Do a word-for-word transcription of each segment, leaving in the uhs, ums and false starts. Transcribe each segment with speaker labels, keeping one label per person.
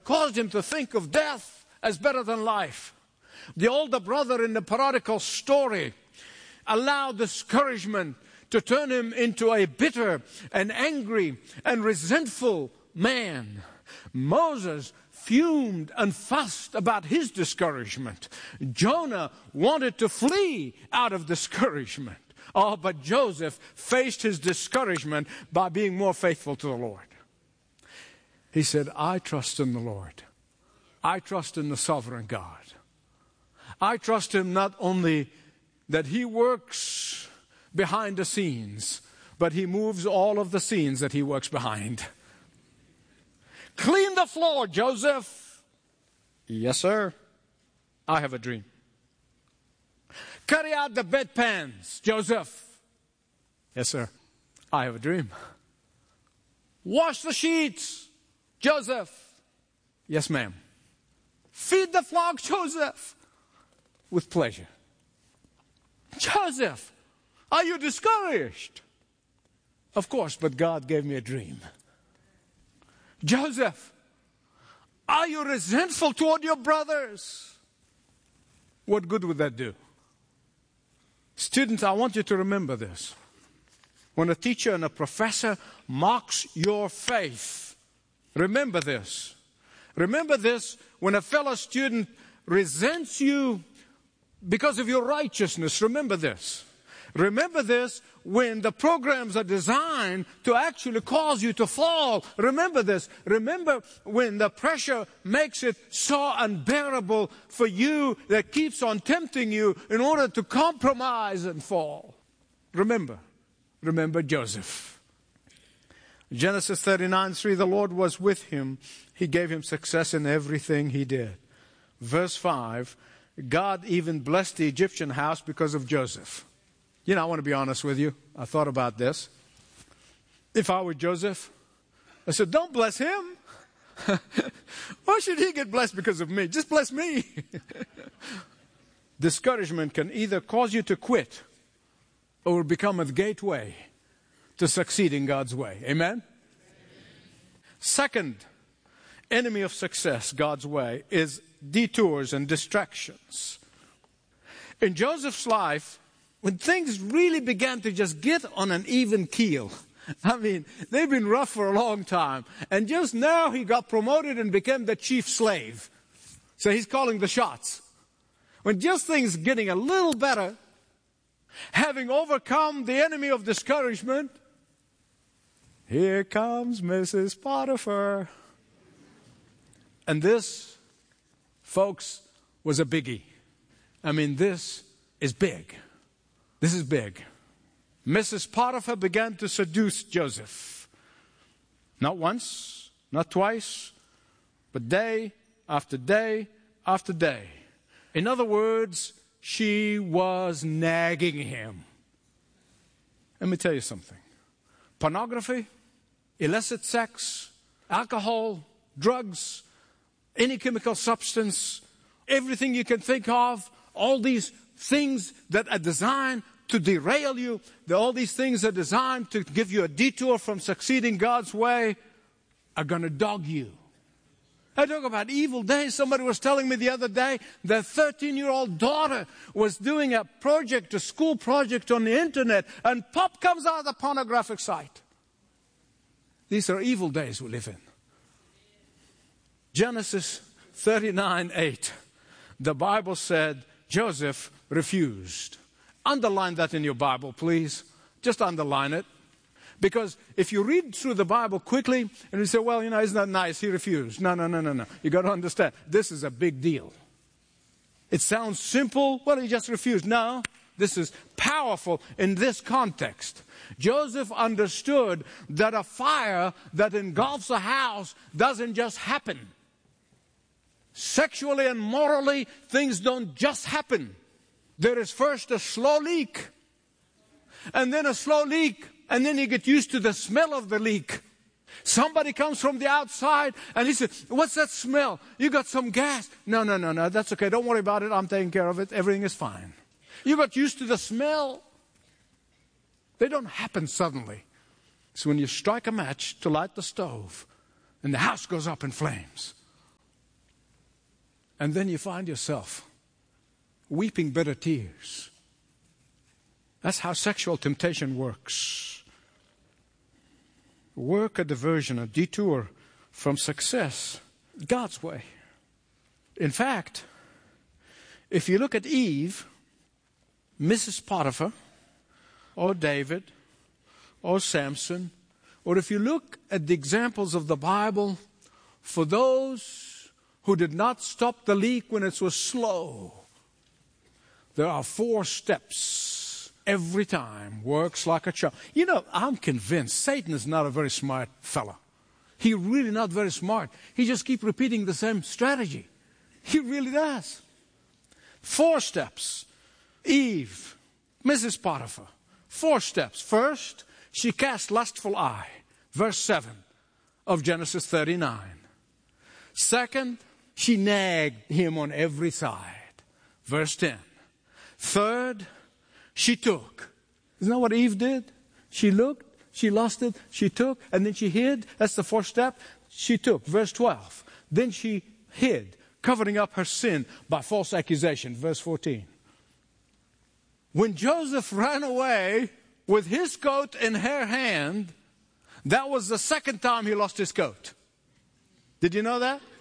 Speaker 1: caused him to think of death as better than life. The older brother in the prodigal story allowed discouragement to turn him into a bitter and angry and resentful man. Moses fumed and fussed about his discouragement. Jonah wanted to flee out of discouragement. Oh, but Joseph faced his discouragement by being more faithful to the Lord. He said, I trust in the Lord. I trust in the sovereign God. I trust him not only that he works behind the scenes, but he moves all of the scenes that he works behind. Clean the floor, Joseph. Yes, sir. I have a dream. Carry out the bedpans, Joseph. Yes, sir. I have a dream. Wash the sheets, Joseph. Yes, ma'am. Feed the flock, Joseph. With pleasure. Joseph, are you discouraged? Of course, but God gave me a dream. Joseph, are you resentful toward your brothers? What good would that do? Students, I want you to remember this. When a teacher and a professor mocks your faith, remember this. Remember this when a fellow student resents you because of your righteousness. Remember this. Remember this when the programs are designed to actually cause you to fall. Remember this. Remember when the pressure makes it so unbearable for you that keeps on tempting you in order to compromise and fall. Remember. Remember Joseph. Genesis thirty-nine three, the Lord was with him. He gave him success in everything he did. Verse five, God even blessed the Egyptian house because of Joseph. You know, I want to be honest with you. I thought about this. If I were Joseph, I said, don't bless him. Why should he get blessed because of me? Just bless me. Discouragement can either cause you to quit or become a gateway to succeed in God's way. Amen? Second enemy of success, God's way, is detours and distractions. In Joseph's life, when things really began to just get on an even keel, I mean, they've been rough for a long time, and just now he got promoted and became the chief slave. So he's calling the shots. When just things getting a little better, having overcome the enemy of discouragement, here comes Missus Potiphar. And this, folks, was a biggie. I mean, this is big. This is big. Missus Potiphar began to seduce Joseph. Not once, not twice, but day after day after day. In other words, she was nagging him. Let me tell you something. Pornography, illicit sex, alcohol, drugs, any chemical substance, everything you can think of, all these things that are designed to derail you, all these things are designed to give you a detour from succeeding God's way, are going to dog you. I talk about evil days. Somebody was telling me the other day their thirteen-year-old daughter was doing a project, a school project on the internet, and pop comes out the pornographic site. These are evil days we live in. Genesis thirty-nine eight. The Bible said Joseph refused. Underline that in your Bible, please. Just underline it. Because if you read through the Bible quickly and you say, well, you know, isn't that nice? He refused. No, no, no, no, no. You got to understand. This is a big deal. It sounds simple. Well, he just refused. No, this is powerful in this context. Joseph understood that a fire that engulfs a house doesn't just happen. Sexually and morally, things don't just happen. There is first a slow leak, and then a slow leak, and then you get used to the smell of the leak. Somebody comes from the outside, and he says, what's that smell? You got some gas. No, no, no, no, that's okay. Don't worry about it. I'm taking care of it. Everything is fine. You got used to the smell. They don't happen suddenly. So when you strike a match to light the stove, and the house goes up in flames. And then you find yourself weeping bitter tears. That's how sexual temptation works. Work a diversion, a detour from success, God's way. In fact, if you look at Eve, Missus Potiphar, or David, or Samson, or if you look at the examples of the Bible, for those who did not stop the leak when it was slow, there are four steps every time. Works like a charm. You know, I'm convinced Satan is not a very smart fella. He's really not very smart. He just keeps repeating the same strategy. He really does. Four steps. Eve, Missus Potiphar. Four steps. First, she cast lustful eye. Verse seven of Genesis thirty-nine. Second, she nagged him on every side. Verse ten. Third, she took. Isn't that what Eve did? She looked, she lusted, she took, and then she hid. That's the fourth step. She took. Verse twelve. Then she hid, covering up her sin by false accusation. Verse fourteen. When Joseph ran away with his coat in her hand, that was the second time he lost his coat. Did you know that?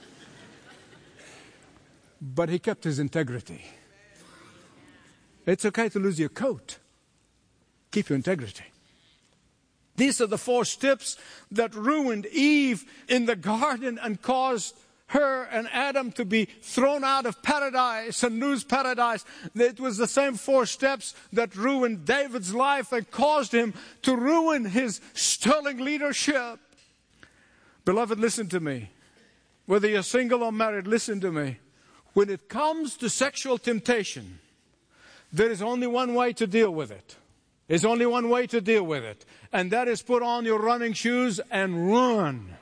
Speaker 1: But he kept his integrity. It's okay to lose your coat. Keep your integrity. These are the four steps that ruined Eve in the garden and caused her and Adam to be thrown out of paradise and lose paradise. It was the same four steps that ruined David's life and caused him to ruin his sterling leadership. Beloved, listen to me. Whether you're single or married, listen to me. When it comes to sexual temptation, there is only one way to deal with it. There's only one way to deal with it. And that is put on your running shoes and run.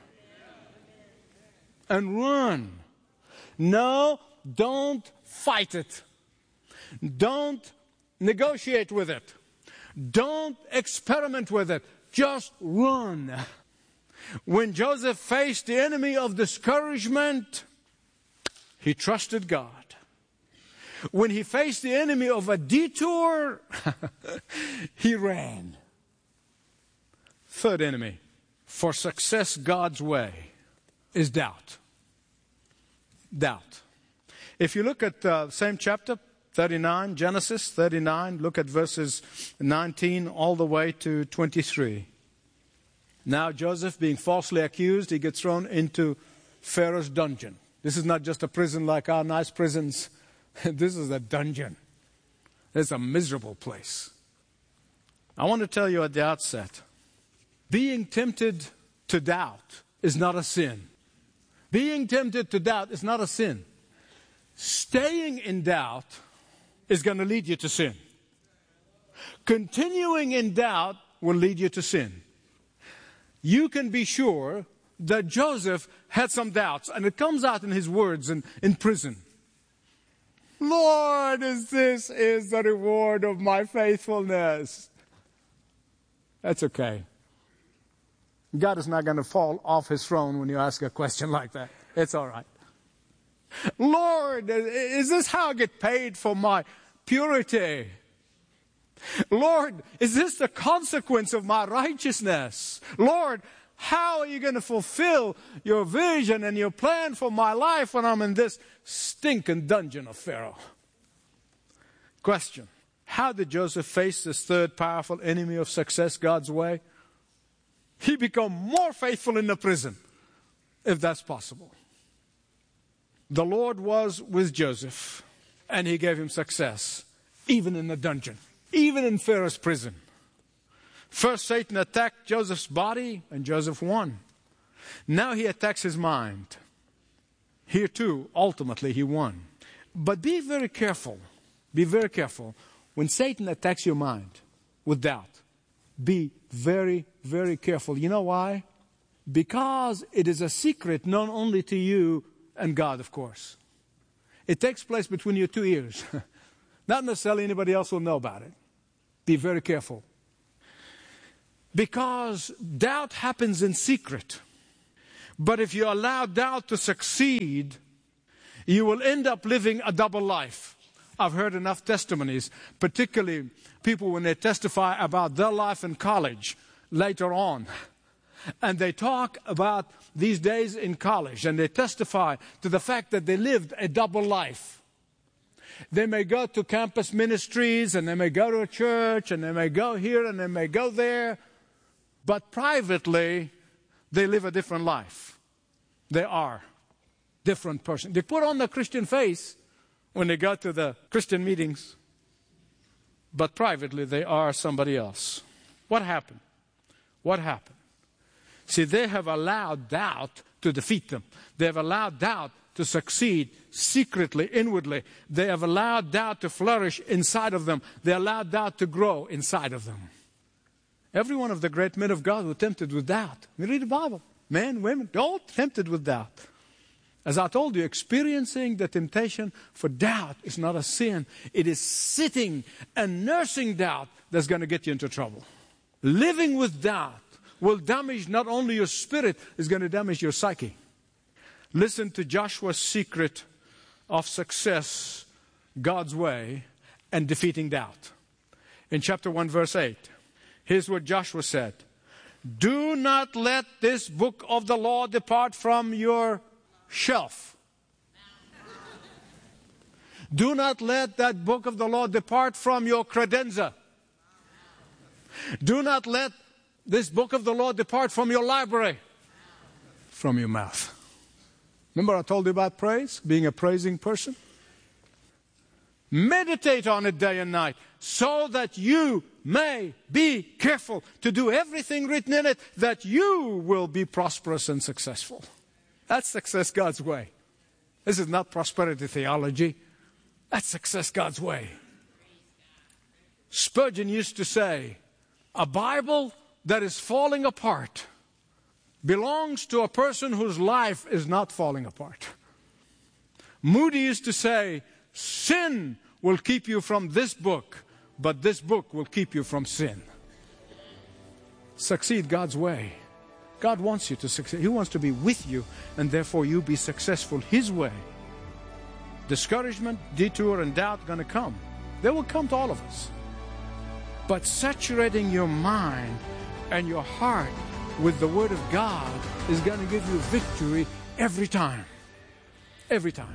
Speaker 1: And run. No, don't fight it. Don't negotiate with it. Don't experiment with it. Just run. When Joseph faced the enemy of discouragement, he trusted God. When he faced the enemy of a detour, he ran. Third enemy for success God's way is doubt. Doubt. If you look at the uh, same chapter, thirty-nine, Genesis thirty-nine, look at verses nineteen all the way to twenty-three. Now Joseph, being falsely accused, he gets thrown into Pharaoh's dungeon. This is not just a prison like our nice prisons. This is a dungeon. It's a miserable place. I want to tell you at the outset, being tempted to doubt is not a sin. Being tempted to doubt is not a sin. Staying in doubt is going to lead you to sin. Continuing in doubt will lead you to sin. You can be sure that Joseph had some doubts, and it comes out in his words in, in prison. Lord, is this is the reward of my faithfulness. That's okay. God is not going to fall off his throne when you ask a question like that. It's all right. Lord, is this how I get paid for my purity? Lord, is this the consequence of my righteousness? Lord, how are you going to fulfill your vision and your plan for my life when I'm in this stinking dungeon of Pharaoh? Question. How did Joseph face this third powerful enemy of success God's way? He became more faithful in the prison, if that's possible. The Lord was with Joseph, and he gave him success, even in the dungeon, even in Pharaoh's prison. First, Satan attacked Joseph's body, and Joseph won. Now he attacks his mind. Here too, ultimately, he won. But be very careful. Be very careful. When Satan attacks your mind with doubt, be very, very careful. You know why? Because it is a secret known only to you and God, of course. It takes place between your two ears. Not necessarily anybody else will know about it. Be very careful. Because doubt happens in secret. But if you allow doubt to succeed, You will end up living a double life. I've heard enough testimonies, particularly people when they testify about their life in college later on. And they talk about these days in college, and they testify to the fact that they lived a double life. They may go to campus ministries, and they may go to a church, and they may go here, and they may go there. But privately, they live a different life. They are different person. They put on the Christian face when they go to the Christian meetings, but privately they are somebody else. What happened? What happened? See, they have allowed doubt to defeat them. They have allowed doubt to succeed secretly, inwardly. They have allowed doubt to flourish inside of them. They allowed doubt to grow inside of them. Every one of the great men of God were tempted with doubt. You read the Bible. Men, women, all tempted with doubt. As I told you, experiencing the temptation for doubt is not a sin. It is sitting and nursing doubt that's going to get you into trouble. Living with doubt will damage not only your spirit, it's going to damage your psyche. Listen to Joshua's secret of success, God's way, and defeating doubt. In chapter one, verse eight, here's what Joshua said. Do not let this book of the law depart from your shelf. Do not let that book of the law depart from your credenza. Do not let this book of the law depart from your library, from your mouth. Remember I told you about praise, being a praising person? Meditate on it day and night so that you may be careful to do everything written in it, that you will be prosperous and successful. That's success God's way. This is not prosperity theology. That's success God's way. Spurgeon used to say, a Bible that is falling apart belongs to a person whose life is not falling apart. Moody used to say, sin will keep you from this book, but this book will keep you from sin. Succeed God's way. God wants you to succeed. He wants to be with you, and therefore you be successful His way. Discouragement, detour, and doubt are going to come. They will come to all of us. But saturating your mind and your heart with the Word of God is going to give you victory every time. Every time.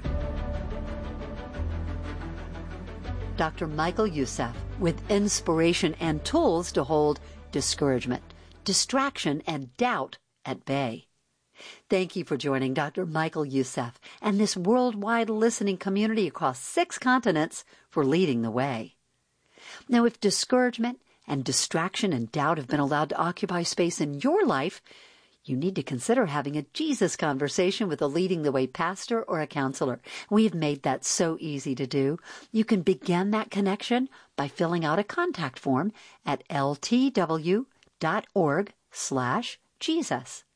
Speaker 2: Doctor Michael Youssef with inspiration and tools to hold discouragement, distraction, and doubt at bay. Thank you for joining Doctor Michael Youssef and this worldwide listening community across six continents for leading the way. Now, if discouragement and distraction and doubt have been allowed to occupy space in your life, you need to consider having a Jesus conversation with a Leading the Way pastor or a counselor. We have made that so easy to do. You can begin that connection by filling out a contact form at ltw.org slash Jesus.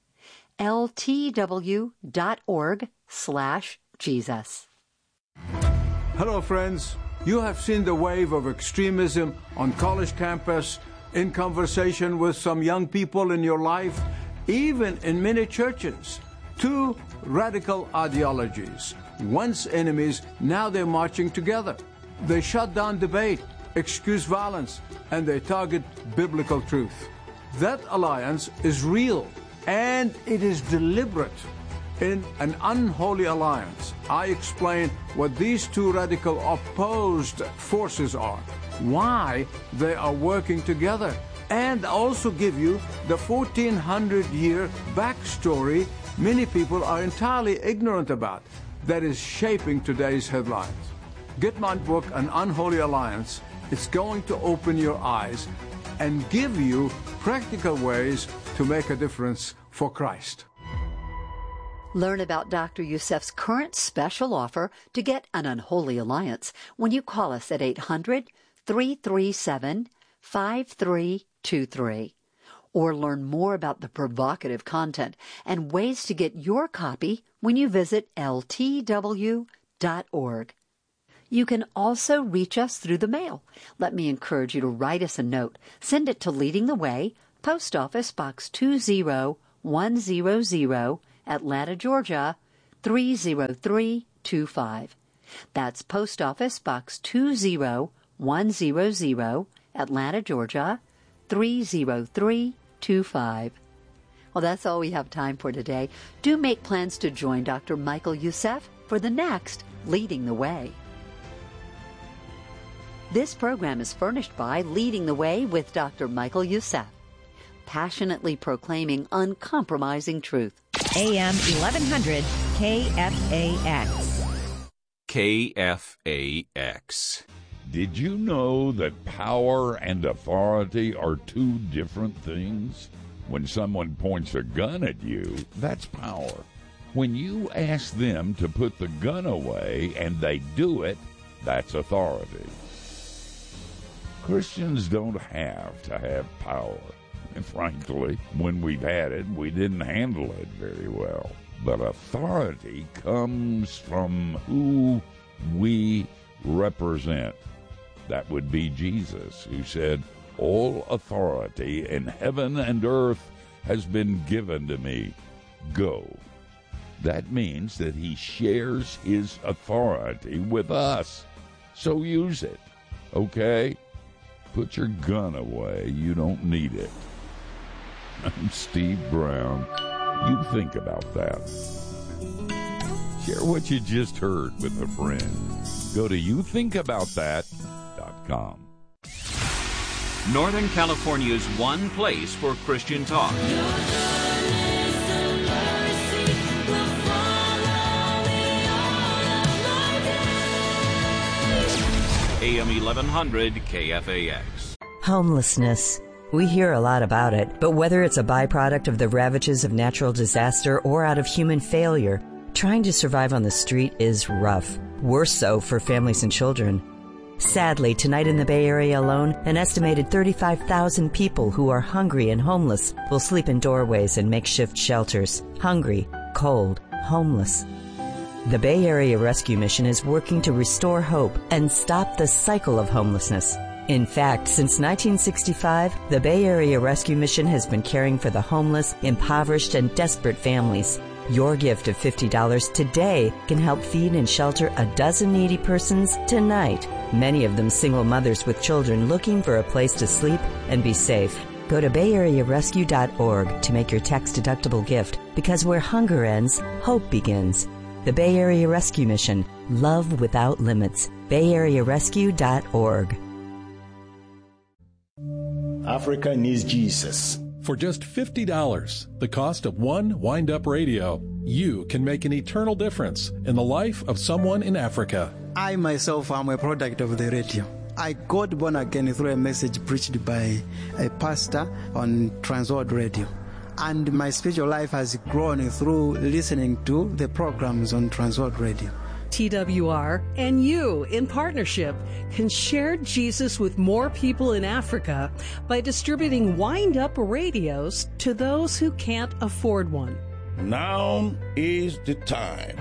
Speaker 2: ltw.org slash Jesus.
Speaker 3: Hello, friends. You have seen the wave of extremism on college campus, in conversation with some young people in your life, even in many churches. Two radical ideologies. Once enemies, now they're marching together. They shut down debate, excuse violence, and they target biblical truth. That alliance is real, and it is deliberate. In an unholy alliance, I explain what these two radical opposed forces are, why they are working together, and also give you the fourteen hundred year backstory many people are entirely ignorant about, that is shaping today's headlines. Get my book, An Unholy Alliance. It's going to open your eyes and give you practical ways to make a difference for Christ.
Speaker 2: Learn about Doctor Youssef's current special offer to get an unholy alliance when you call us at eight hundred, three three seven, five three two three. Or learn more about the provocative content and ways to get your copy when you visit L T W dot org. You can also reach us through the mail. Let me encourage you to write us a note. Send it to Leading the Way, Post Office Box two zero one zero zero, Atlanta, Georgia, three zero three two five. That's Post Office Box two zero one zero zero, Atlanta, Georgia, three zero three two five. Well, that's all we have time for today. Do make plans to join Doctor Michael Youssef for the next Leading the Way. This program is furnished by Leading the Way with Doctor Michael Youssef, passionately proclaiming uncompromising truth.
Speaker 4: A M eleven hundred K F A X.
Speaker 5: K F A X.
Speaker 6: Did you know that power and authority are two different things? When someone points a gun at you, that's power. When you ask them to put the gun away and they do it, that's authority. Christians don't have to have power. And frankly, when we've had it, we didn't handle it very well. But authority comes from who we represent. That would be Jesus, who said, "All authority in heaven and earth has been given to me. Go." That means that he shares his authority with us. So use it, okay? Put your gun away. You don't need it. I'm Steve Brown. You think about that. Share what you just heard with a friend. Go to you think about that dot com.
Speaker 5: Northern California's one place for Christian talk. A M eleven hundred K F A X.
Speaker 7: Homelessness. We hear a lot about it, but whether it's a byproduct of the ravages of natural disaster or out of human failure, trying to survive on the street is rough. Worse so for families and children. Sadly, tonight in the Bay Area alone, an estimated thirty-five thousand people who are hungry and homeless will sleep in doorways and makeshift shelters. Hungry, cold, homeless. The Bay Area Rescue Mission is working to restore hope and stop the cycle of homelessness. In fact, since nineteen sixty-five, the Bay Area Rescue Mission has been caring for the homeless, impoverished, and desperate families. Your gift of fifty dollars today can help feed and shelter a dozen needy persons tonight. Many of them single mothers with children looking for a place to sleep and be safe. Go to bay area rescue dot org to make your tax-deductible gift, because where hunger ends, hope begins. The Bay Area Rescue Mission. Love without limits. bay area rescue dot org.
Speaker 8: Africa needs Jesus.
Speaker 9: For just fifty dollars, the cost of one wind-up radio, you can make an eternal difference in the life of someone in Africa.
Speaker 10: I myself am a product of the radio. I got born again through a message preached by a pastor on Transworld Radio. And my spiritual life has grown through listening to the programs on Transworld Radio.
Speaker 11: T W R and you, in partnership, can share Jesus with more people in Africa by distributing wind-up radios to those who can't afford one.
Speaker 8: Now is the time.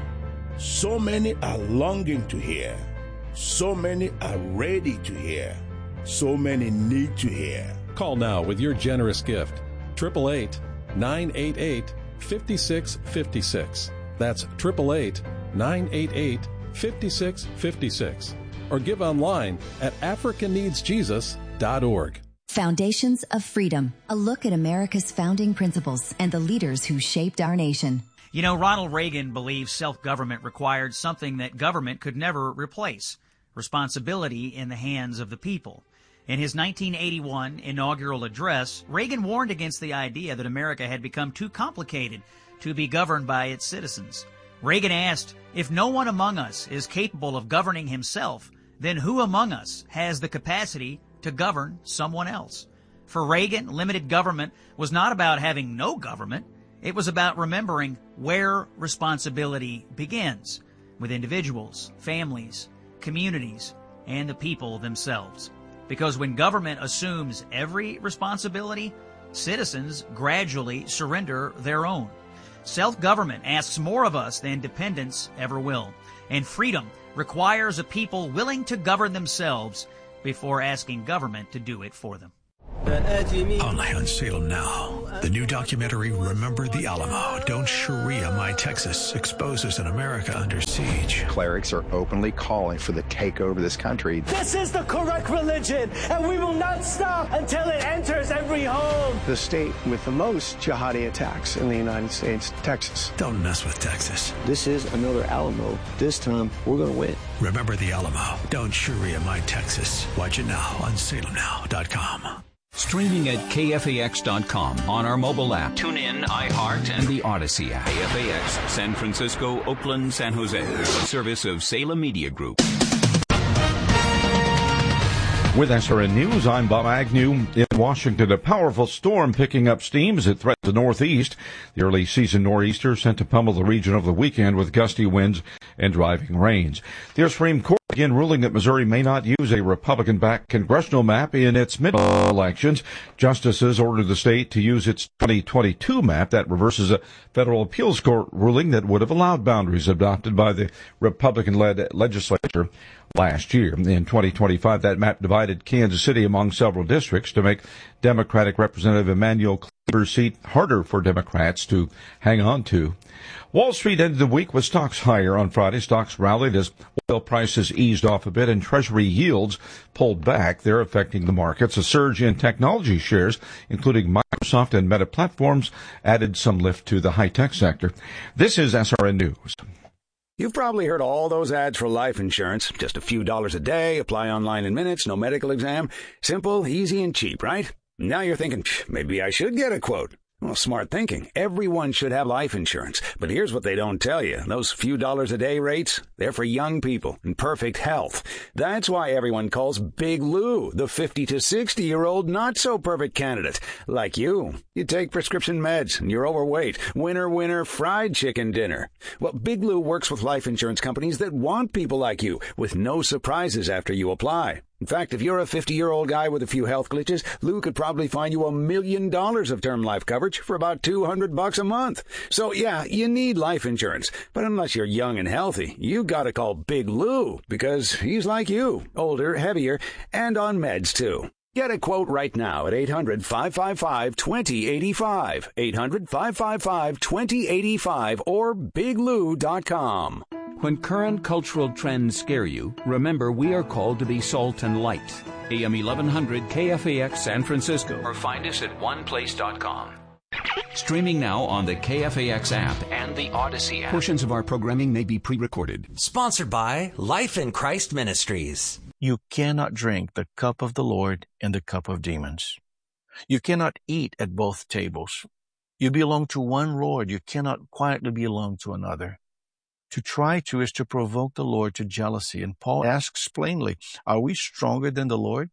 Speaker 8: So many are longing to hear. So many are ready to hear. So many need to hear.
Speaker 9: Call now with your generous gift. eight eight eight, nine eight eight, five six five six. That's eight eight eight, nine eight eight, five six five six. Or give online at africa needs jesus dot org.
Speaker 12: Foundations of Freedom, a look at America's founding principles and the leaders who shaped our nation.
Speaker 13: You know, Ronald Reagan believed self-government required something that government could never replace: responsibility in the hands of the people. In his nineteen eighty-one inaugural address, Reagan warned against the idea that America had become too complicated to be governed by its citizens. Reagan asked, if no one among us is capable of governing himself, then who among us has the capacity to govern someone else? For Reagan, limited government was not about having no government. It was about remembering where responsibility begins, with individuals, families, communities, and the people themselves. Because when government assumes every responsibility, citizens gradually surrender their own. Self-government asks more of us than dependence ever will. And freedom requires a people willing to govern themselves before asking government to do it for them.
Speaker 14: Only on Salem Now. The new documentary, Remember the Alamo, Don't Sharia My Texas, exposes an America under siege.
Speaker 15: Clerics are openly calling for the takeover of this country.
Speaker 16: This is the correct religion, and we will not stop until it enters every home.
Speaker 17: The state with the most jihadi attacks in the United States, Texas.
Speaker 14: Don't mess with Texas.
Speaker 17: This is another Alamo. This time, we're going to win.
Speaker 14: Remember the Alamo, Don't Sharia My Texas. Watch it now on Salem Now dot com.
Speaker 5: Streaming at K F A X dot com on our mobile app. Tune in, iHeart, and the Odyssey app. K F A X, San Francisco, Oakland, San Jose. A service of Salem Media Group.
Speaker 18: With S R N News, I'm Bob Agnew. In Washington, a powerful storm picking up steam as it threatens the Northeast. The early season nor'easter sent to pummel the region over the weekend with gusty winds and driving rains. The Supreme Court again ruling that Missouri may not use a Republican-backed congressional map in its mid elections. Justices ordered the state to use its twenty twenty-two map that reverses a federal appeals court ruling that would have allowed boundaries adopted by the Republican-led legislature last year. In twenty twenty-five, that map divided Kansas City among several districts to make Democratic Representative Emanuel Cleaver's seat harder for Democrats to hang on to. Wall Street ended the week with stocks higher on Friday. Stocks rallied as oil prices eased off a bit and Treasury yields pulled back. They're affecting the markets. A surge in technology shares, including Microsoft and Meta Platforms, added some lift to the high-tech sector. This is S R N News.
Speaker 19: You've probably heard all those ads for life insurance. Just a few dollars a day, apply online in minutes, no medical exam. Simple, easy, and cheap, right? Now you're thinking, maybe I should get a quote. Well, smart thinking. Everyone should have life insurance. But here's what they don't tell you. Those few dollars a day rates, they're for young people in perfect health. That's why everyone calls Big Lou the fifty to sixty-year-old not-so-perfect candidate. Like you. You take prescription meds and you're overweight. Winner, winner, fried chicken dinner. Well, Big Lou works with life insurance companies that want people like you with no surprises after you apply. In fact, if you're a fifty-year-old guy with a few health glitches, Lou could probably find you a million dollars of term life coverage for about two hundred bucks a month. So yeah, you need life insurance. But unless you're young and healthy, you gotta call Big Lou because he's like you, older, heavier, and on meds too. Get a quote right now at eight hundred, five five five, two zero eight five, eight hundred, five five five, two zero eight five, or big lou dot com.
Speaker 20: When current cultural trends scare you, remember we are called to be salt and light. A M eleven hundred K F A X San Francisco.
Speaker 5: Or find us at one place dot com. Streaming now on the K F A X app and the Odyssey app.
Speaker 20: Portions of our programming may be pre-recorded.
Speaker 21: Sponsored by Life in Christ Ministries.
Speaker 22: You cannot drink the cup of the Lord and the cup of demons. You cannot eat at both tables. You belong to one Lord. You cannot quietly belong to another. To try to is to provoke the Lord to jealousy. And Paul asks plainly, are we stronger than the Lord?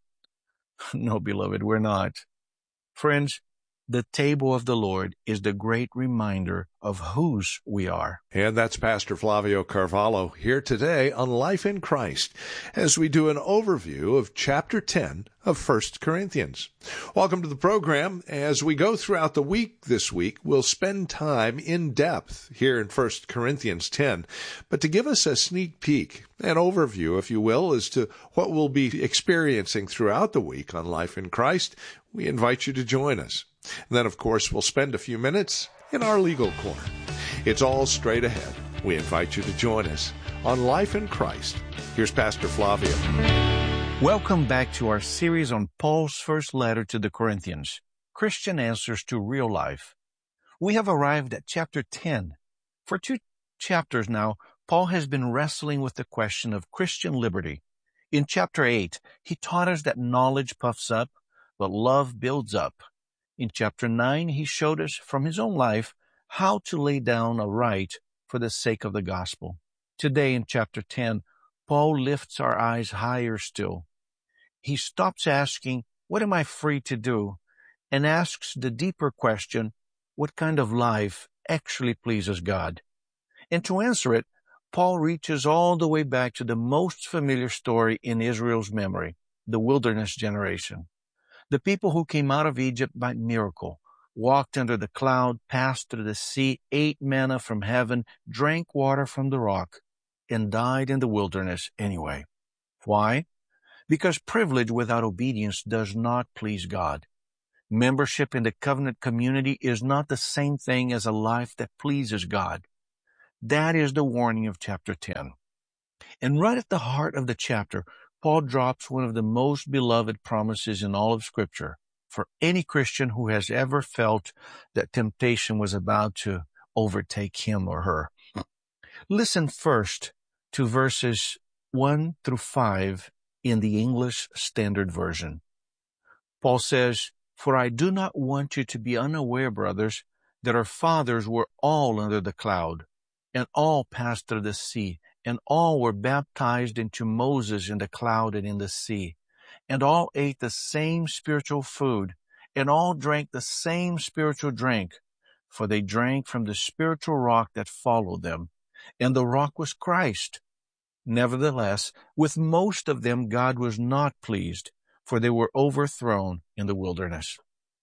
Speaker 22: No, beloved, we're not. Friends, the table of the Lord is the great reminder of whose we are.
Speaker 23: And that's Pastor Flavio Carvalho here today on Life in Christ as we do an overview of chapter ten of First Corinthians. Welcome to the program. As we go throughout the week this week, we'll spend time in depth here in First Corinthians ten. But to give us a sneak peek, an overview, if you will, as to what we'll be experiencing throughout the week on Life in Christ, we invite you to join us. And then, of course, we'll spend a few minutes in our legal corner. It's all straight ahead. We invite you to join us on Life in Christ. Here's Pastor Flavio.
Speaker 22: Welcome back to our series on Paul's first letter to the Corinthians, Christian Answers to Real Life. We have arrived at chapter ten. For two chapters now, Paul has been wrestling with the question of Christian liberty. In chapter eight, he taught us that knowledge puffs up, but love builds up. In chapter nine, he showed us from his own life how to lay down a right for the sake of the gospel. Today in chapter ten, Paul lifts our eyes higher still. He stops asking, what am I free to do? And asks the deeper question, what kind of life actually pleases God? And to answer it, Paul reaches all the way back to the most familiar story in Israel's memory, the wilderness generation. The people who came out of Egypt by miracle, walked under the cloud, passed through the sea, ate manna from heaven, drank water from the rock, and died in the wilderness anyway. Why? Because privilege without obedience does not please God. Membership in the covenant community is not the same thing as a life that pleases God. That is the warning of chapter ten. And right at the heart of the chapter, Paul drops one of the most beloved promises in all of Scripture for any Christian who has ever felt that temptation was about to overtake him or her. Listen first to verses one through five in the English Standard Version. Paul says, "For I do not want you to be unaware, brothers, that our fathers were all under the cloud, and all passed through the sea, and all were baptized into Moses in the cloud and in the sea, and all ate the same spiritual food, and all drank the same spiritual drink, for they drank from the spiritual rock that followed them, and the rock was Christ. Nevertheless, with most of them God was not pleased, for they were overthrown in the wilderness."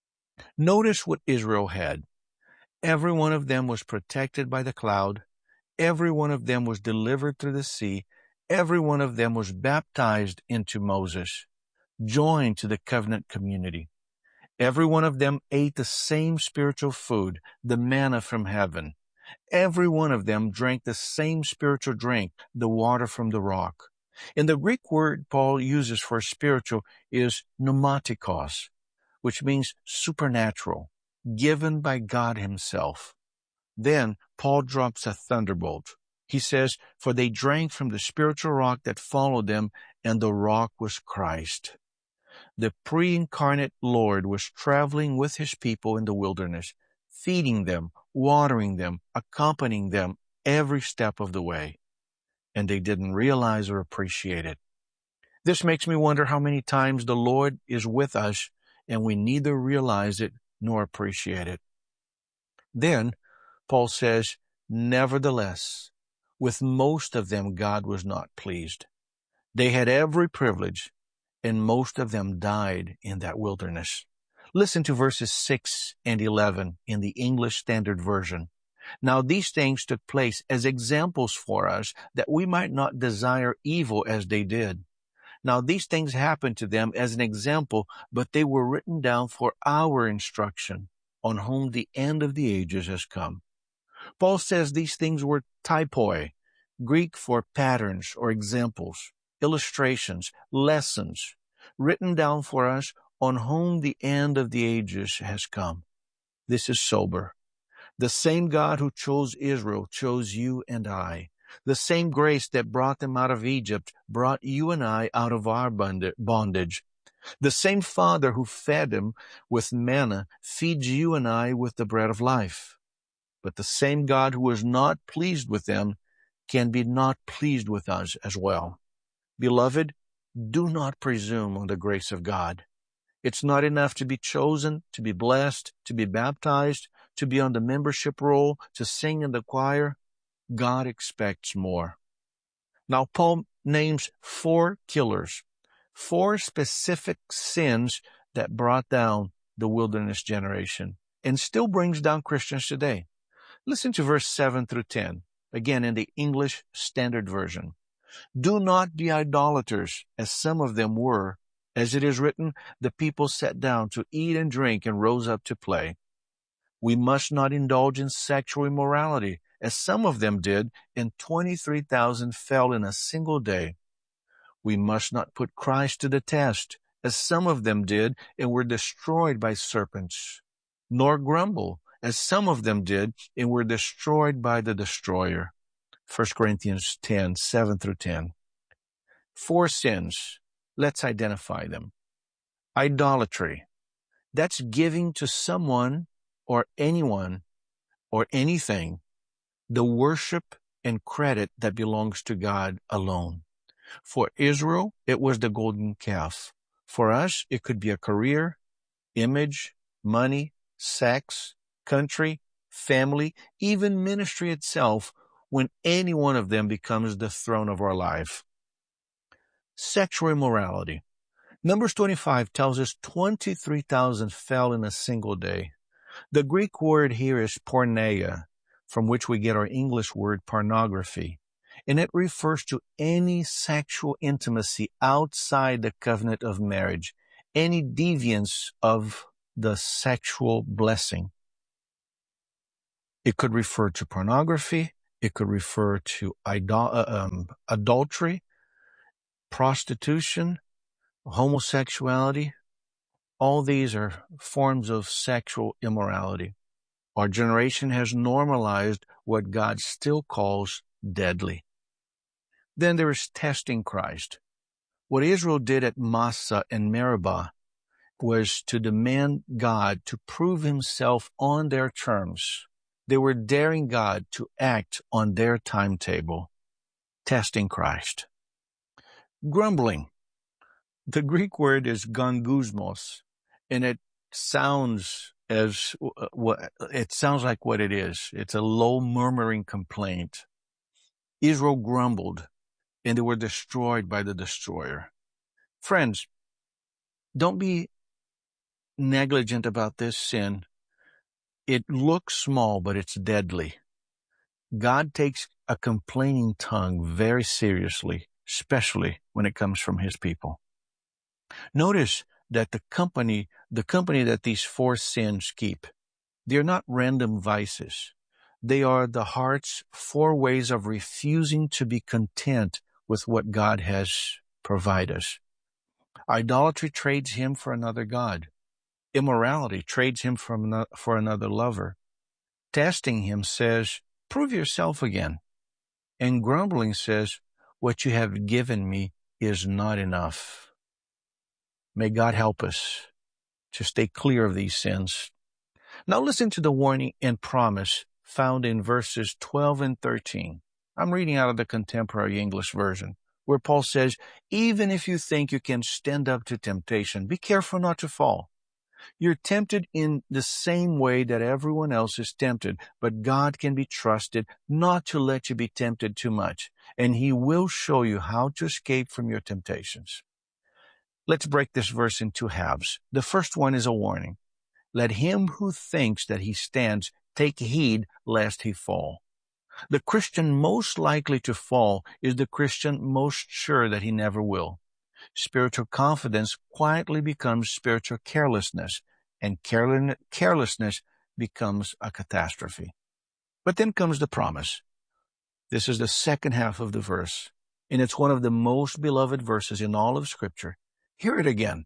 Speaker 22: Notice what Israel had. Every one of them was protected by the cloud. Every one of them was delivered through the sea. Every one of them was baptized into Moses, joined to the covenant community. Every one of them ate the same spiritual food, the manna from heaven. Every one of them drank the same spiritual drink, the water from the rock. And the Greek word Paul uses for spiritual is pneumatikos, which means supernatural, given by God himself. Then Paul drops a thunderbolt. He says, "For they drank from the spiritual rock that followed them, and the rock was Christ." The pre-incarnate Lord was traveling with his people in the wilderness, feeding them, watering them, accompanying them every step of the way. And they didn't realize or appreciate it. This makes me wonder how many times the Lord is with us and we neither realize it nor appreciate it. Then Paul says, "Nevertheless, with most of them God was not pleased." They had every privilege, and most of them died in that wilderness. Listen to verses six and eleven in the English Standard Version. "Now these things took place as examples for us, that we might not desire evil as they did. Now these things happened to them as an example, but they were written down for our instruction, on whom the end of the ages has come." Paul says these things were typoi, Greek for patterns or examples, illustrations, lessons, written down for us on whom the end of the ages has come. This is sober. The same God who chose Israel chose you and I. The same grace that brought them out of Egypt brought you and I out of our bondage. The same Father who fed them with manna feeds you and I with the bread of life. But the same God who is not pleased with them can be not pleased with us as well. Beloved, do not presume on the grace of God. It's not enough to be chosen, to be blessed, to be baptized, to be on the membership roll, to sing in the choir. God expects more. Now, Paul names four killers, four specific sins that brought down the wilderness generation and still brings down Christians today. Listen to verse seven through ten, again in the English Standard Version. "Do not be idolaters, as some of them were. As it is written, the people sat down to eat and drink and rose up to play. We must not indulge in sexual immorality, as some of them did, and twenty-three thousand fell in a single day. We must not put Christ to the test, as some of them did, and were destroyed by serpents. Nor grumble, as some of them did, and were destroyed by the destroyer." First Corinthians ten, seven through ten. Four sins. Let's identify them. Idolatry. That's giving to someone or anyone or anything the worship and credit that belongs to God alone. For Israel, it was the golden calf. For us, it could be a career, image, money, sex, country, family, even ministry itself, when any one of them becomes the throne of our life. Sexual immorality. Numbers twenty-five tells us twenty-three thousand fell in a single day. The Greek word here is porneia, from which we get our English word pornography, and it refers to any sexual intimacy outside the covenant of marriage, any deviance of the sexual blessing. It could refer to pornography. It could refer to idol- uh, um, adultery, prostitution, homosexuality. All these are forms of sexual immorality. Our generation has normalized what God still calls deadly. Then there is testing Christ. What Israel did at Massah and Meribah was to demand God to prove himself on their terms. They were daring God to act on their timetable, testing Christ. Grumbling. The Greek word is gongusmos, and it sounds as uh, what it sounds like what it is. It's a low murmuring complaint. Israel grumbled, and they were destroyed by the destroyer. Friends, don't be negligent about this sin. It looks small, but it's deadly. God takes a complaining tongue very seriously, especially when it comes from his people. Notice that the company, the company that these four sins keep, they're not random vices. They are the heart's four ways of refusing to be content with what God has provided us. Idolatry trades him for another god. Immorality trades him for another, for another lover. Testing him says, prove yourself again. And grumbling says, what you have given me is not enough. May God help us to stay clear of these sins. Now listen to the warning and promise found in verses twelve and thirteen. I'm reading out of the Contemporary English Version, where Paul says, even if you think you can stand up to temptation, be careful not to fall. You're tempted in the same way that everyone else is tempted, but God can be trusted not to let you be tempted too much, and he will show you how to escape from your temptations. Let's break this verse in two halves. The first one is a warning. Let him who thinks that he stands take heed lest he fall. The Christian most likely to fall is the Christian most sure that he never will. Spiritual confidence quietly becomes spiritual carelessness, and carelessness becomes a catastrophe. But then comes the promise. This is the second half of the verse, and it's one of the most beloved verses in all of Scripture. Hear it again.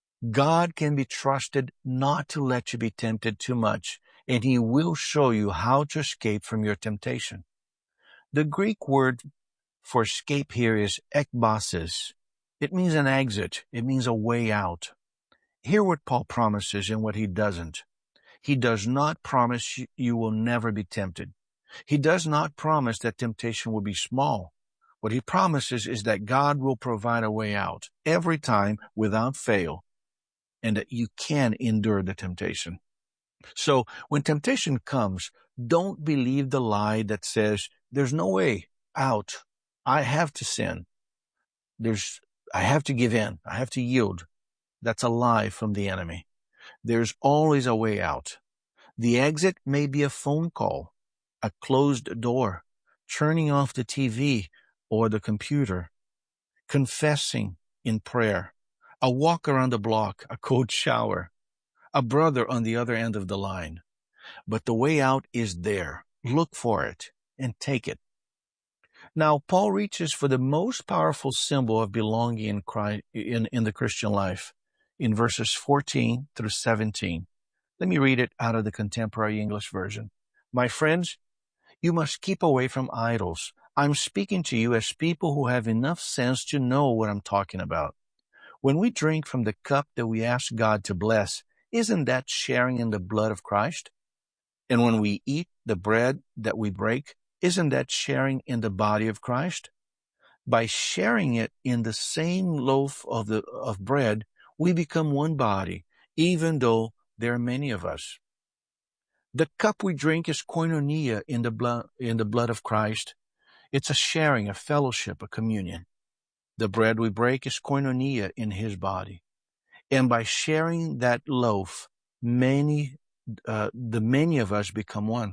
Speaker 22: God can be trusted not to let you be tempted too much, and he will show you how to escape from your temptation. The Greek word for escape here is ekbasis. It means an exit. It means a way out. Hear what Paul promises and what he doesn't. He does not promise you will never be tempted. He does not promise that temptation will be small. What he promises is that God will provide a way out every time without fail, and that you can endure the temptation. So when temptation comes, don't believe the lie that says, there's no way out. I have to sin. There's, I have to give in. I have to yield. That's a lie from the enemy. There's always a way out. The exit may be a phone call, a closed door, turning off the T V or the computer, confessing in prayer, a walk around the block, a cold shower, a brother on the other end of the line. But the way out is there. Look for it and take it. Now, Paul reaches for the most powerful symbol of belonging in Christ, in, in the Christian life in verses fourteen through seventeen. Let me read it out of the Contemporary English Version. My friends, you must keep away from idols. I'm speaking to you as people who have enough sense to know what I'm talking about. When we drink from the cup that we ask God to bless, isn't that sharing in the blood of Christ? And when we eat the bread that we break, isn't that sharing in the body of Christ? By sharing it in the same loaf of the of bread, we become one body, even though there are many of us. The cup we drink is koinonia in the blood in the blood of Christ. It's a sharing, a fellowship, a communion. The bread we break is koinonia in his body. And by sharing that loaf, many, uh, the many of us become one.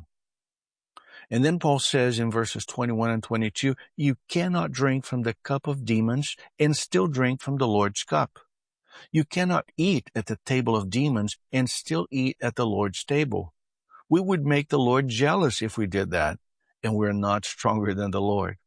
Speaker 22: And then Paul says in verses twenty-one and twenty-two, you cannot drink from the cup of demons and still drink from the Lord's cup. You cannot eat at the table of demons and still eat at the Lord's table. We would make the Lord jealous if we did that, and we're not stronger than the Lord.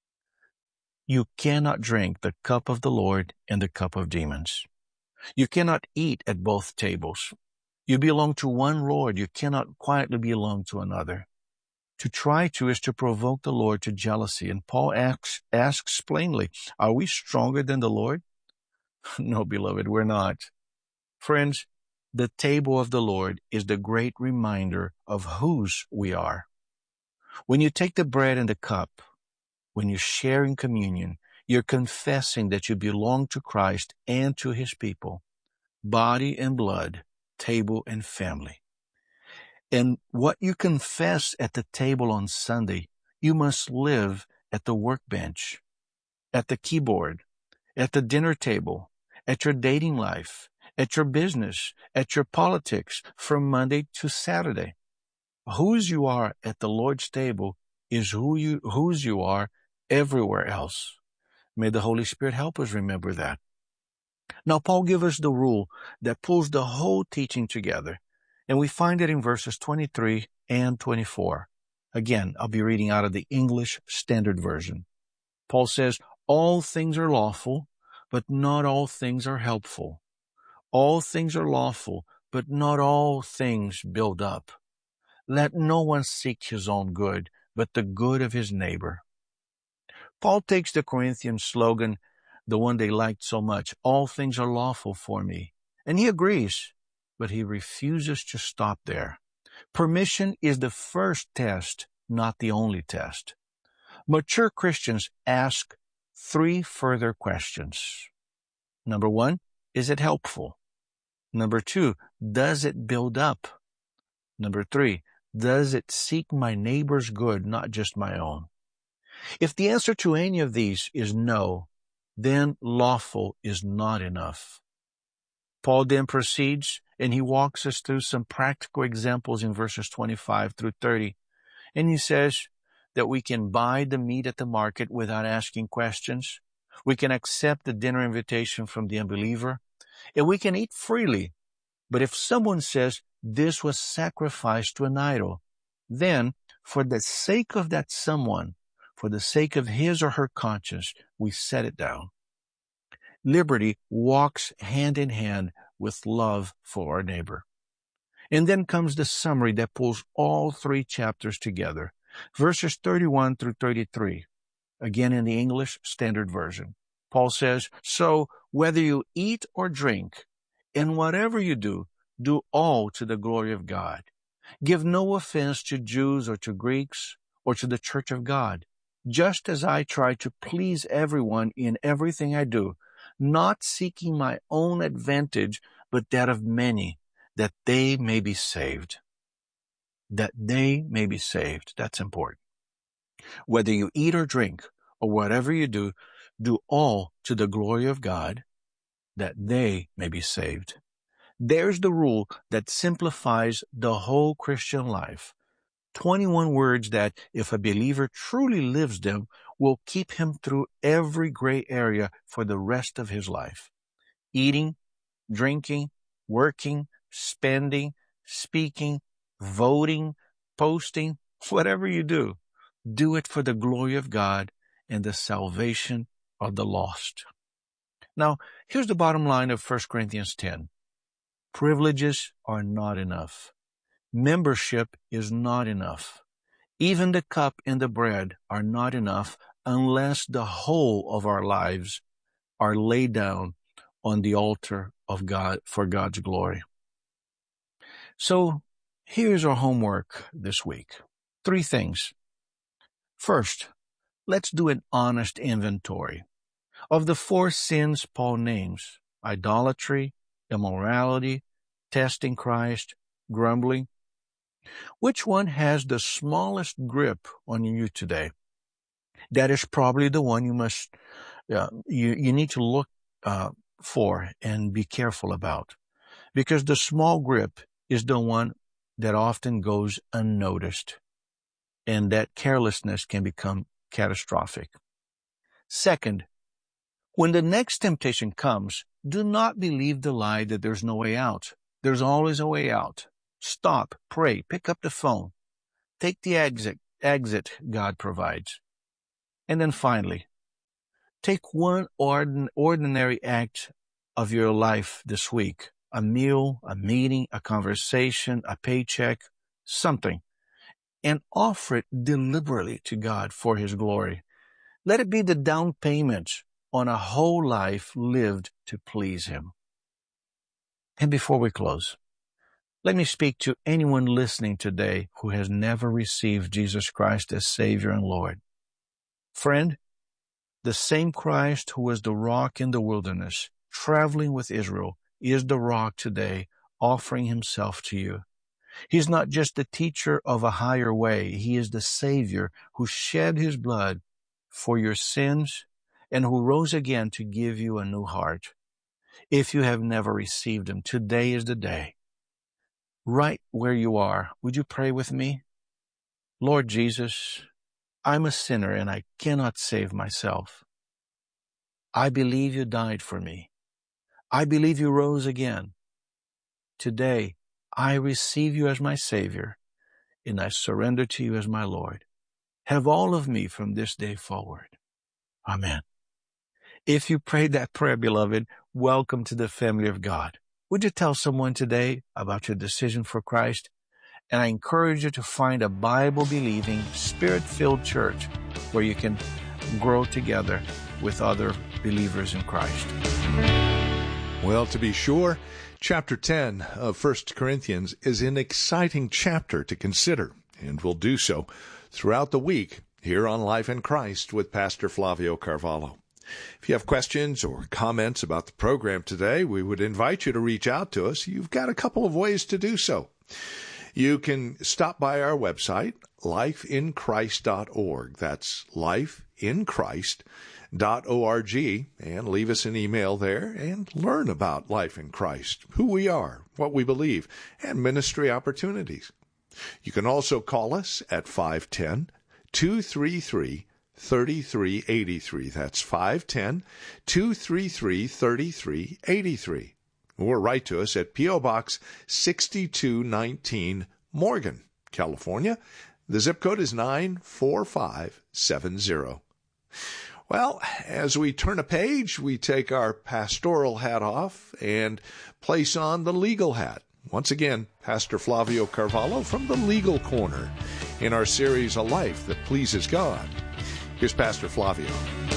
Speaker 22: You cannot drink the cup of the Lord and the cup of demons. You cannot eat at both tables. You belong to one Lord. You cannot quietly belong to another. To try to is to provoke the Lord to jealousy. And Paul asks, asks plainly, are we stronger than the Lord? No, beloved, we're not. Friends, the table of the Lord is the great reminder of whose we are. When you take the bread and the cup, when you share in communion, you're confessing that you belong to Christ and to His people, body and blood, table and family. And what you confess at the table on Sunday, you must live at the workbench, at the keyboard, at the dinner table, at your dating life, at your business, at your politics, from Monday to Saturday. Whose you are at the Lord's table is who you, whose you are everywhere else. May the Holy Spirit help us remember that. Now, Paul gives us the rule that pulls the whole teaching together, and we find it in verses twenty-three and twenty-four. Again, I'll be reading out of the English Standard Version. Paul says, all things are lawful, but not all things are helpful. All things are lawful, but not all things build up. Let no one seek his own good, but the good of his neighbor. Paul takes the Corinthian slogan, the one they liked so much, all things are lawful for me. And he agrees, but he refuses to stop there. Permission is the first test, not the only test. Mature Christians ask three further questions. Number one, is it helpful? Number two, does it build up? Number three, does it seek my neighbor's good, not just my own? If the answer to any of these is no, then lawful is not enough. Paul then proceeds, and he walks us through some practical examples in verses twenty-five through thirty. And he says that we can buy the meat at the market without asking questions. We can accept the dinner invitation from the unbeliever, and we can eat freely. But if someone says this was sacrificed to an idol, then for the sake of that someone, for the sake of his or her conscience, we set it down. Liberty walks hand in hand with love for our neighbor. And then comes the summary that pulls all three chapters together. Verses thirty-one through thirty-three, again in the English Standard Version. Paul says, so whether you eat or drink, and whatever you do, do all to the glory of God. Give no offense to Jews or to Greeks or to the church of God, just as I try to please everyone in everything I do, not seeking my own advantage, but that of many, that they may be saved. That they may be saved. That's important. Whether you eat or drink, or whatever you do, do all to the glory of God, that they may be saved. There's the rule that simplifies the whole Christian life. twenty-one words that, if a believer truly lives them, will keep him through every gray area for the rest of his life. Eating, drinking, working, spending, speaking, voting, posting, whatever you do, do it for the glory of God and the salvation of the lost. Now, here's the bottom line of First Corinthians ten. Privileges are not enough. Membership is not enough. Even the cup and the bread are not enough unless the whole of our lives are laid down on the altar of God for God's glory. So, here's our homework this week. Three things. First, let's do an honest inventory of the four sins Paul names: idolatry, immorality, testing Christ, grumbling. Which one has the smallest grip on you today? That is probably the one you must, uh, you, you need to look uh, for and be careful about, because the small grip is the one that often goes unnoticed, and that carelessness can become catastrophic. Second, When the next temptation comes, do not believe the lie that there's no way out. There's always a way out. Stop, pray, pick up the phone. Take the exit, exit God provides. And then finally, take one ordin- ordinary act of your life this week. A meal, a meeting, a conversation, a paycheck, something. And offer it deliberately to God for His glory. Let it be the down payment on a whole life lived to please Him. And before we close, let me speak to anyone listening today who has never received Jesus Christ as Savior and Lord. Friend, the same Christ who was the rock in the wilderness, traveling with Israel, is the rock today, offering Himself to you. He's not just the teacher of a higher way. He is the Savior who shed His blood for your sins and who rose again to give you a new heart. If you have never received Him, today is the day. Right where you are, would you pray with me? Lord Jesus, I'm a sinner and I cannot save myself. I believe You died for me. I believe You rose again. Today, I receive You as my Savior, and I surrender to You as my Lord. Have all of me from this day forward. Amen. If you prayed that prayer, beloved, welcome to the family of God. Would you tell someone today about your decision for Christ? And I encourage you to find a Bible-believing, Spirit-filled church where you can grow together with other believers in Christ.
Speaker 23: Well, to be sure, chapter ten of First Corinthians is an exciting chapter to consider, and we'll do so throughout the week here on Life in Christ with Pastor Flavio Carvalho. If you have questions or comments about the program today, we would invite you to reach out to us. You've got a couple of ways to do so. You can stop by our website, life in christ dot org. That's life in christ dot org, and leave us an email there and learn about Life in Christ, who we are, what we believe, and ministry opportunities. You can also call us at five one zero, two three three, three three eight three. That's five one zero, two three three, three three eight three. Or write to us at P O. Box sixty-two nineteen, Morgan, California. The zip code is nine four five seven zero. Well, as we turn a page, we take our pastoral hat off and place on the legal hat. Once again, Pastor Flavio Carvalho from the Legal Corner in our series, A Life That Pleases God. Here's Pastor Flavio.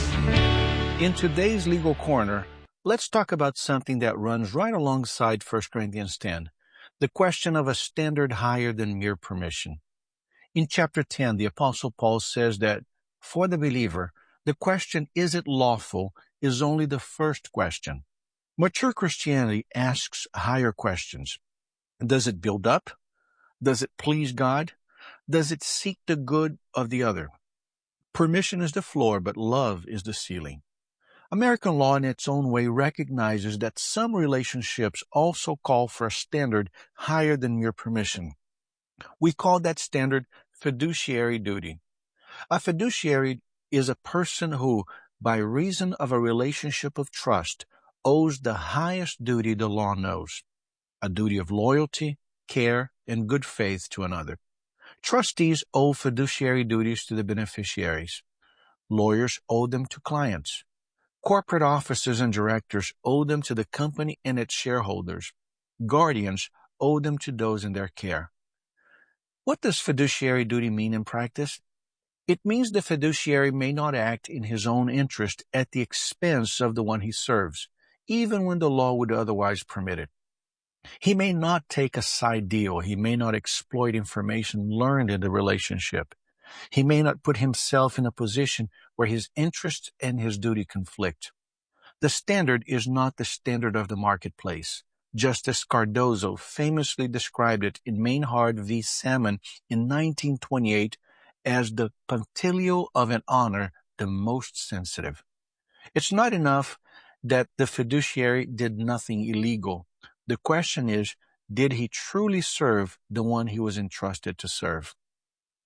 Speaker 22: In today's Legal Corner, let's talk about something that runs right alongside First Corinthians ten, the question of a standard higher than mere permission. In chapter ten, the Apostle Paul says that for the believer, the question, is it lawful, is only the first question. Mature Christianity asks higher questions. Does it build up? Does it please God? Does it seek the good of the other? Permission is the floor, but love is the ceiling. American law in its own way recognizes that some relationships also call for a standard higher than mere permission. We call that standard fiduciary duty. A fiduciary is a person who, by reason of a relationship of trust, owes the highest duty the law knows, a duty of loyalty, care, and good faith to another. Trustees owe fiduciary duties to the beneficiaries. Lawyers owe them to clients. Corporate officers and directors owe them to the company and its shareholders. Guardians owe them to those in their care. What does fiduciary duty mean in practice? It means the fiduciary may not act in his own interest at the expense of the one he serves, even when the law would otherwise permit it. He may not take a side deal. He may not exploit information learned in the relationship. He may not put himself in a position where his interest and his duty conflict. The standard is not the standard of the marketplace. Justice Cardozo famously described it in Maynard v. Salmon in nineteen twenty-eight as the punctilio of an honor the most sensitive. It's not enough that the fiduciary did nothing illegal. The question is, did he truly serve the one he was entrusted to serve?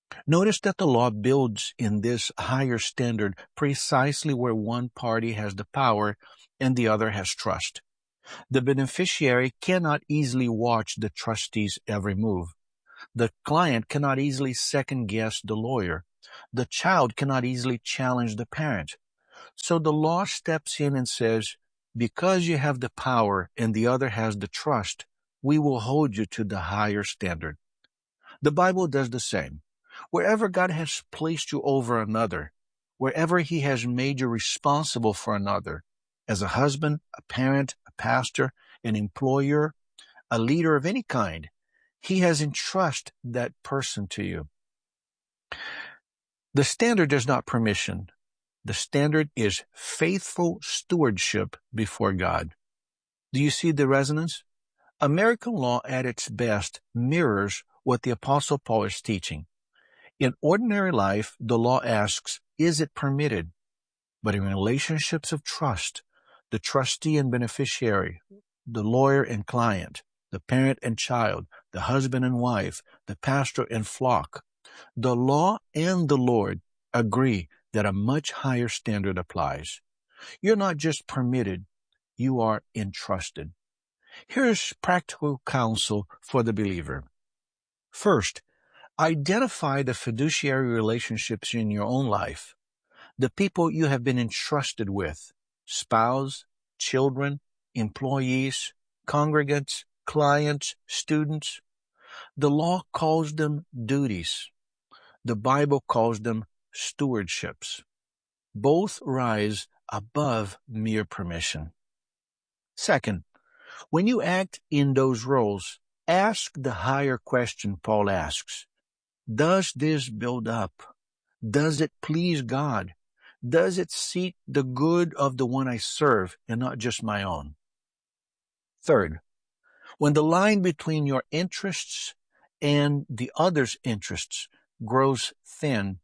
Speaker 22: Notice that the law builds in this higher standard precisely where one party has the power and the other has trust. The beneficiary cannot easily watch the trustee's every move. The client cannot easily second-guess the lawyer. The child cannot easily challenge the parent. So the law steps in and says, because you have the power and the other has the trust, we will hold you to the higher standard. The Bible does the same. Wherever God has placed you over another, wherever He has made you responsible for another, as a husband, a parent, a pastor, an employer, a leader of any kind, He has entrusted that person to you. The standard is not permission. The standard is faithful stewardship before God. Do you see the resonance? American law at its best mirrors what the Apostle Paul is teaching. In ordinary life, the law asks, is it permitted? But in relationships of trust, the trustee and beneficiary, the lawyer and client, the parent and child, the husband and wife, the pastor and flock, the law and the Lord agree that a much higher standard applies. You're not just permitted, you are entrusted. Here's practical counsel for the believer. First, identify the fiduciary relationships in your own life, the people you have been entrusted with, spouse, children, employees, congregants, clients, students. The law calls them duties. The Bible calls them stewardships. Both rise above mere permission. Second, when you act in those roles, ask the higher question Paul asks. Does this build up? Does it please God? Does it seek the good of the one I serve and not just my own? Third, when the line between your interests and the other's interests grows thin,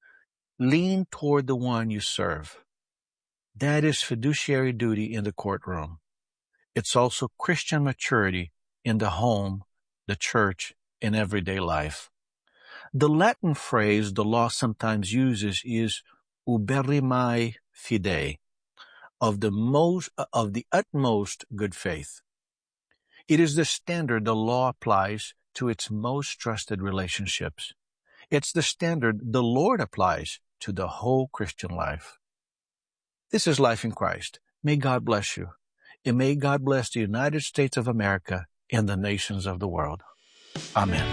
Speaker 22: lean toward the one you serve. That is fiduciary duty in the courtroom. It's also Christian maturity in the home, the church, and everyday life. The Latin phrase the law sometimes uses is uberimae fidei, of the most, of the utmost good faith. It is the standard the law applies to its most trusted relationships. It's the standard the Lord applies to the whole Christian life. This is Life in Christ. May God bless you, and may God bless the United States of America and the nations of the world. Amen.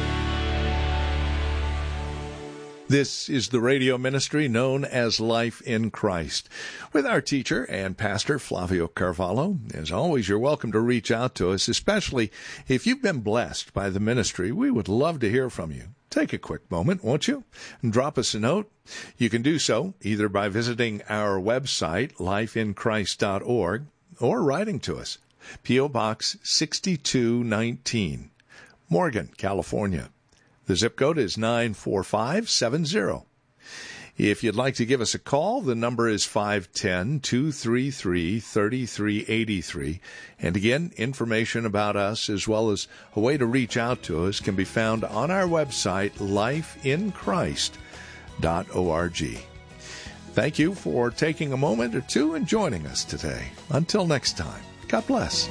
Speaker 23: This is the radio ministry known as Life in Christ, with our teacher and pastor, Flavio Carvalho. As always, you're welcome to reach out to us, especially if you've been blessed by the ministry. We would love to hear from you. Take a quick moment, won't you, and drop us a note. You can do so either by visiting our website, life in christ dot org, or writing to us, P O. Box sixty-two nineteen, Morgan, California. The zip code is nine four five seven zero. If you'd like to give us a call, the number is five one zero, two three three, three three eight three. And again, information about us as well as a way to reach out to us can be found on our website, life in christ dot org. Thank you for taking a moment or two and joining us today. Until next time, God bless.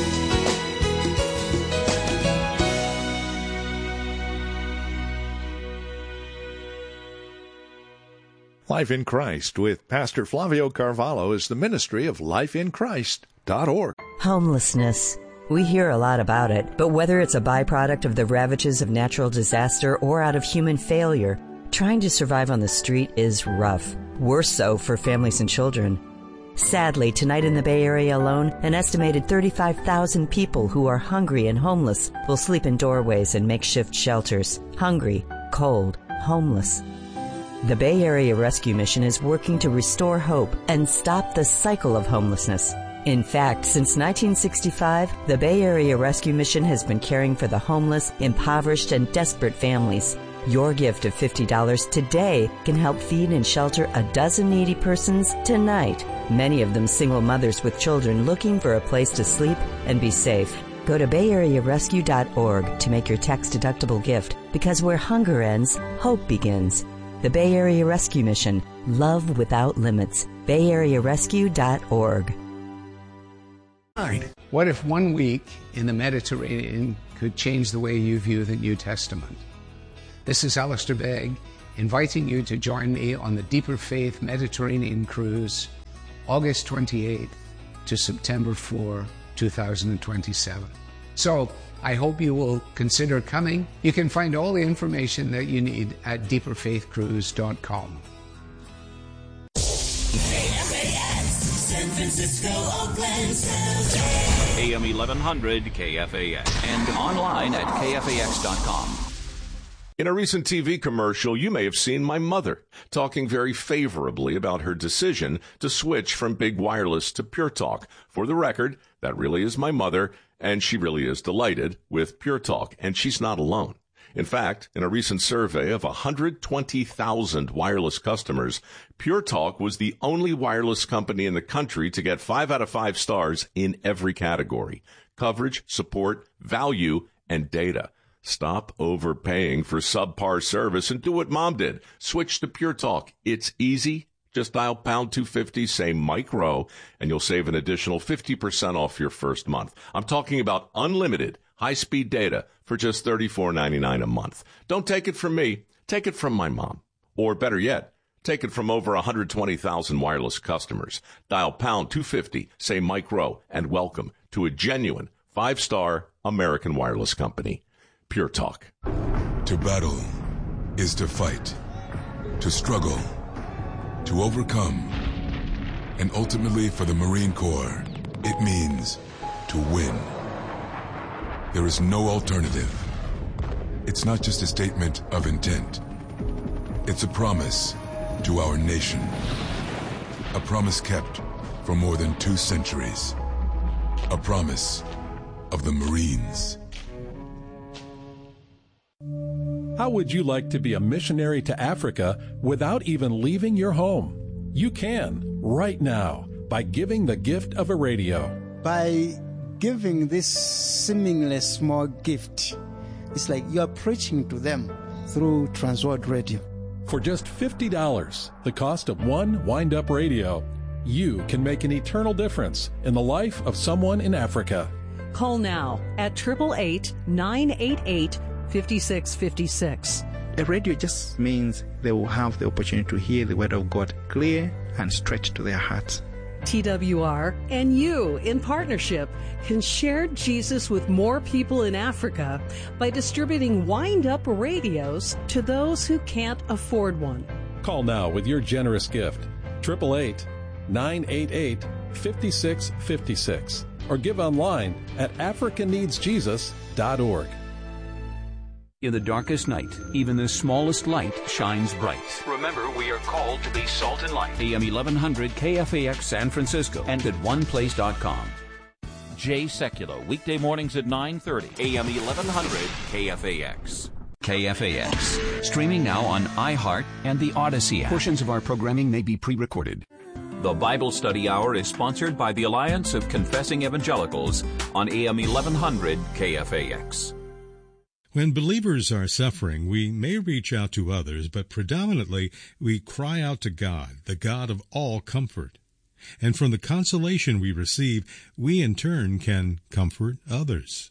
Speaker 23: Life in Christ with Pastor Flavio Carvalho is the ministry of life in christ dot org.
Speaker 7: Homelessness. We hear a lot about it, but whether it's a byproduct of the ravages of natural disaster or out of human failure, trying to survive on the street is rough. Worse so for families and children. Sadly, tonight in the Bay Area alone, an estimated thirty-five thousand people who are hungry and homeless will sleep in doorways and makeshift shelters. Hungry, cold, homeless. The Bay Area Rescue Mission is working to restore hope and stop the cycle of homelessness. In fact, since nineteen sixty-five, the Bay Area Rescue Mission has been caring for the homeless, impoverished, and desperate families. Your gift of fifty dollars today can help feed and shelter a dozen needy persons tonight, many of them single mothers with children looking for a place to sleep and be safe. Go to bay area rescue dot org to make your tax-deductible gift, because where hunger ends, hope begins. The Bay Area Rescue Mission. Love without limits. bay area rescue dot org.
Speaker 1: What if one week in the Mediterranean could change the way you view the New Testament? This is Alistair Begg, inviting you to join me on the Deeper Faith Mediterranean Cruise, August twenty-eighth to September fourth, two thousand twenty-seven. So, I hope you will consider coming. You can find all the information that you need at deeper faith cruise dot com.
Speaker 2: San Francisco, Oakland, San Jose.
Speaker 5: A M eleven hundred K F A X and online at K F A X dot com.
Speaker 3: In a recent T V commercial, you may have seen my mother talking very favorably about her decision to switch from Big Wireless to Pure Talk. For the record, that really is my mother, and she really is delighted with Pure Talk, and she's not alone. In fact, in a recent survey of one hundred twenty thousand wireless customers, Pure Talk was the only wireless company in the country to get five out of five stars in every category: coverage, support, value, and data. Stop overpaying for subpar service and do what Mom did. Switch to Pure Talk. It's easy. Just dial pound two fifty, say micro, and you'll save an additional fifty percent off your first month. I'm talking about unlimited high-speed data for just thirty-four ninety-nine a month. Don't take it from me. Take it from my mom. Or better yet, take it from over one hundred twenty thousand wireless customers. Dial pound two fifty, say micro, and welcome to a genuine five-star American wireless company. Pure Talk.
Speaker 24: To battle is to fight, to struggle, to overcome, and ultimately for the Marine Corps, it means to win. There is no alternative. It's not just a statement of intent. It's a promise to our nation. A promise kept for more than two centuries. A promise of the Marines.
Speaker 9: How would you like to be a missionary to Africa without even leaving your home? You can, right now, by giving the gift of a radio.
Speaker 10: By giving this seemingly small gift, it's like you're preaching to them through Transworld Radio.
Speaker 9: For just fifty dollars, the cost of one wind-up radio, you can make an eternal difference in the life of someone in Africa.
Speaker 11: Call now at eight eight eight, nine eight eight, five six five six.
Speaker 25: A radio just means they will have the opportunity to hear the word of God clear and straight to their hearts.
Speaker 11: T W R and you, in partnership, can share Jesus with more people in Africa by distributing wind-up radios to those who can't afford one.
Speaker 9: Call now with your generous gift, eight eight eight, nine eight eight, five six five six, or give online at africa needs jesus dot org.
Speaker 20: In the darkest night, even the smallest light shines bright.
Speaker 5: Remember, we are called to be salt and light. A M eleven hundred K F A X San Francisco and at one place dot com. Jay Sekulow, weekday mornings at nine thirty. A M eleven hundred K F A X. K F A X. Streaming now on iHeart and the Odyssey app.
Speaker 20: Portions of our programming may be pre-recorded.
Speaker 5: The Bible Study Hour is sponsored by the Alliance of Confessing Evangelicals on A M eleven hundred K F A X.
Speaker 26: When believers are suffering, we may reach out to others, but predominantly we cry out to God, the God of all comfort. And from the consolation we receive, we in turn can comfort others.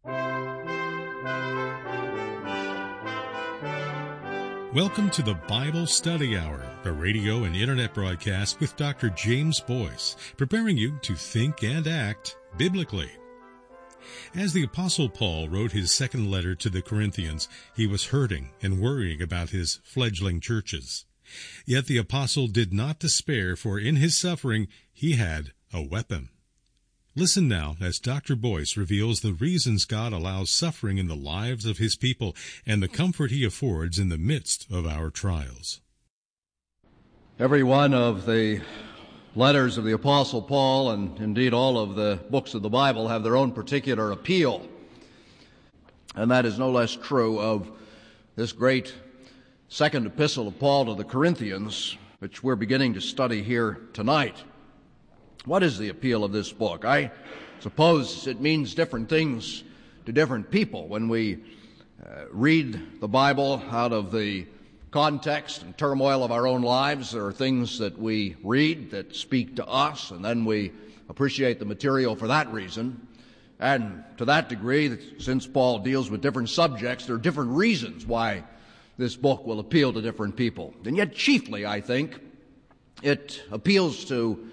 Speaker 26: Welcome to the Bible Study Hour, a radio and internet broadcast with Doctor James Boyce, preparing you to think and act biblically. As the Apostle Paul wrote his second letter to the Corinthians, he was hurting and worrying about his fledgling churches. Yet the apostle did not despair, for in his suffering he had a weapon. Listen now as Doctor Boyce reveals the reasons God allows suffering in the lives of his people and the comfort he affords in the midst of our trials.
Speaker 27: Every one of the letters of the Apostle Paul, and indeed all of the books of the Bible, have their own particular appeal. And that is no less true of this great second epistle of Paul to the Corinthians, which we're beginning to study here tonight. What is the appeal of this book? I suppose it means different things to different people. When we uh, read the Bible out of the context and turmoil of our own lives, there are things that we read that speak to us, and then we appreciate the material for that reason. And to that degree, since Paul deals with different subjects, there are different reasons why this book will appeal to different people. And yet chiefly, I think, it appeals to